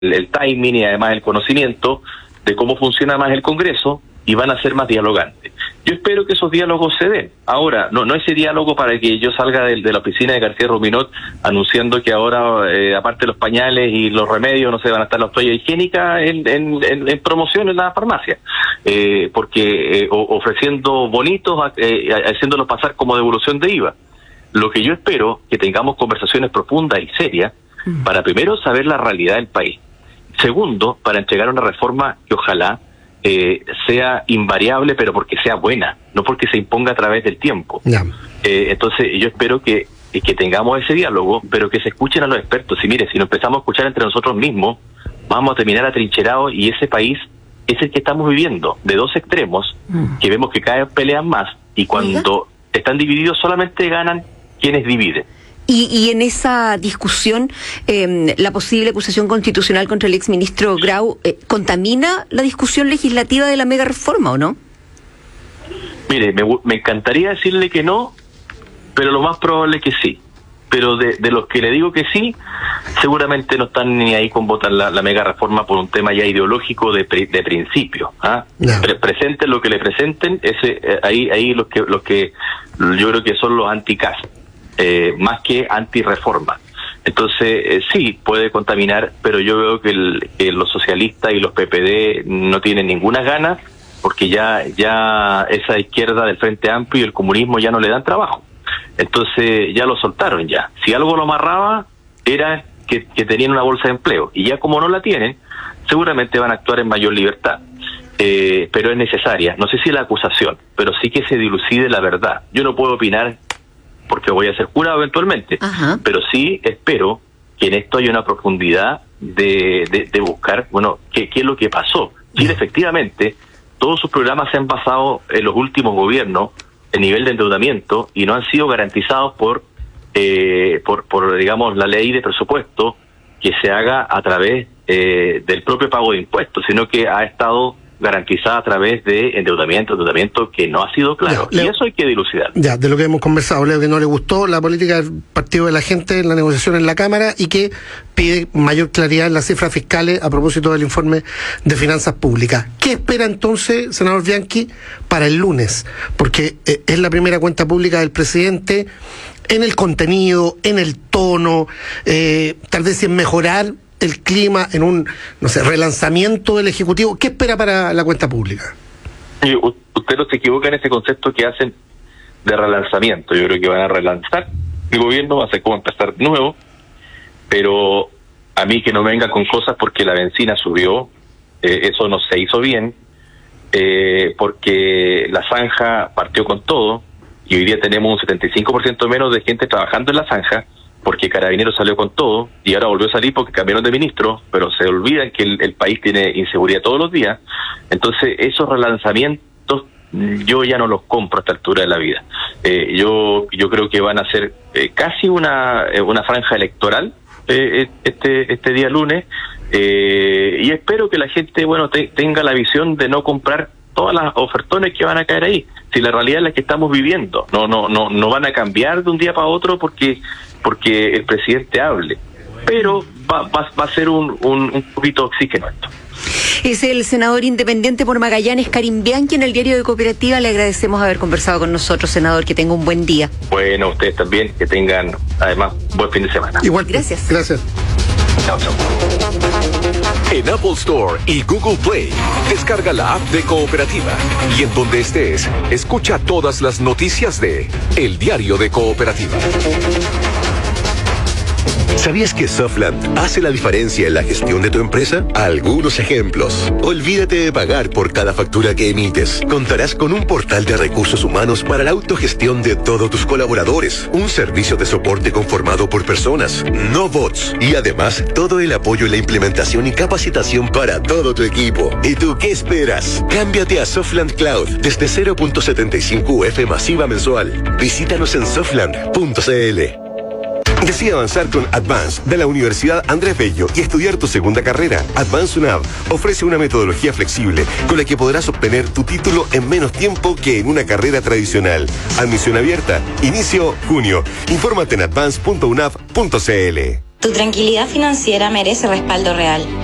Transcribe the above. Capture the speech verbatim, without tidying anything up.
el, el timing y además el conocimiento de cómo funciona más el Congreso y van a ser más dialogantes. Yo espero que esos diálogos se den. Ahora, no no ese diálogo para que yo salga de, de la oficina de García Ruminot anunciando que ahora, eh, aparte de los pañales y los remedios, no sé, van a estar las toallas higiénicas en, en, en, en promoción en la farmacia. Eh, porque eh, o, ofreciendo bonitos, eh, haciéndolos pasar como devolución de I V A. Lo que yo espero, que tengamos conversaciones profundas y serias, para primero saber la realidad del país. Segundo, para entregar una reforma que ojalá Eh, sea invariable, pero porque sea buena, no porque se imponga a través del tiempo. Yeah. Eh, entonces yo espero que, que tengamos ese diálogo, pero que se escuchen a los expertos. Y mire, si nos empezamos a escuchar entre nosotros mismos, vamos a terminar atrincherados, y ese país es el que estamos viviendo, de dos extremos, mm. que vemos que cada vez pelean más, y cuando ¿Sí? están divididos solamente ganan quienes dividen. Y, y en esa discusión, eh, la posible acusación constitucional contra el exministro Grau, eh, ¿contamina la discusión legislativa de la mega reforma o no? Mire, me, me encantaría decirle que no, pero lo más probable es que sí. Pero de, de los que le digo que sí, seguramente no están ni ahí con votar la, la mega reforma por un tema ya ideológico de, de principio. ¿ah? No. Pre presenten lo que le presenten, ese eh, ahí ahí los que los que yo creo que son los anti-C A S. Eh, más que anti-reforma. Entonces, eh, sí, puede contaminar, pero yo veo que, el, que los socialistas y los P P D no tienen ninguna ganas, porque ya ya esa izquierda del Frente Amplio y el comunismo ya no le dan trabajo. Entonces, ya lo soltaron ya. Si algo lo amarraba, era que, que tenían una bolsa de empleo, y ya como no la tienen, seguramente van a actuar en mayor libertad. Eh, pero es necesaria, no sé si la acusación, pero sí que se dilucide la verdad. Yo no puedo opinar porque voy a ser jurado eventualmente, Ajá. pero sí espero que en esto haya una profundidad de, de, de buscar, bueno, qué, qué es lo que pasó. Chile, efectivamente, todos sus programas se han basado en los últimos gobiernos, el nivel de endeudamiento, y no han sido garantizados por, eh, por, por digamos, la ley de presupuesto que se haga a través eh, del propio pago de impuestos, sino que ha estado garantizada a través de endeudamiento, endeudamiento que no ha sido claro. Ya, Leo, y eso hay que dilucidar. Ya, de lo que hemos conversado, Leo, que no le gustó la política del Partido de la Gente en la negociación en la Cámara y que pide mayor claridad en las cifras fiscales a propósito del informe de finanzas públicas. ¿Qué espera entonces, senador Bianchi, para el lunes? Porque eh, es la primera cuenta pública del presidente, en el contenido, en el tono, eh, tal vez en mejorar el clima, en un, no sé, relanzamiento del Ejecutivo. ¿Qué espera para la cuenta pública? Y usted no se equivoca en ese concepto que hacen de relanzamiento. Yo creo que van a relanzar el gobierno, va a ser como empezar de nuevo, pero a mí que no venga con cosas porque la benzina subió, eh, eso no se hizo bien, eh, porque la zanja partió con todo, y hoy día tenemos un setenta y cinco por ciento menos de gente trabajando en la zanja, porque Carabineros salió con todo, y ahora volvió a salir porque cambiaron de ministro, pero se olvidan que el, el país tiene inseguridad todos los días. Entonces, esos relanzamientos yo ya no los compro a esta altura de la vida. Eh, yo yo creo que van a ser eh, casi una una franja electoral eh, este este día lunes, eh, y espero que la gente, bueno, te, tenga la visión de no comprar todas las ofertones que van a caer ahí. Si la realidad es la que estamos viviendo, no no no no van a cambiar de un día para otro porque porque el presidente hable, pero va, va, va a ser un, un, un poquito oxígeno esto. Es el senador independiente por Magallanes, Karim Bianchi, en el Diario de Cooperativa. Le agradecemos haber conversado con nosotros, senador. Que tenga un buen día. Bueno, ustedes también, que tengan, además, buen fin de semana. Igual. Gracias. Gracias. Chao, chao. En Apple Store y Google Play, descarga la app de Cooperativa y en donde estés, escucha todas las noticias de El Diario de Cooperativa. ¿Sabías que Softland hace la diferencia en la gestión de tu empresa? Algunos ejemplos. Olvídate de pagar por cada factura que emites. Contarás con un portal de recursos humanos para la autogestión de todos tus colaboradores. Un servicio de soporte conformado por personas, no bots. Y además, todo el apoyo en la implementación y capacitación para todo tu equipo. ¿Y tú qué esperas? Cámbiate a Softland Cloud desde cero punto setenta y cinco U F masiva mensual. Visítanos en softland punto c l. Decide avanzar con Advance de la Universidad Andrés Bello y estudiar tu segunda carrera. Advance UNAV ofrece una metodología flexible con la que podrás obtener tu título en menos tiempo que en una carrera tradicional. Admisión abierta. Inicio junio. Infórmate en advance punto unav punto c l. Tu tranquilidad financiera merece respaldo real.